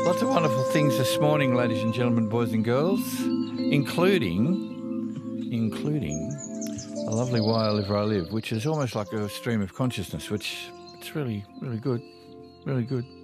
Lots of wonderful things this morning, ladies and gentlemen, boys and girls, including a lovely Why I Live Where I Live, which is almost like a stream of consciousness, which it's really, really good, really good.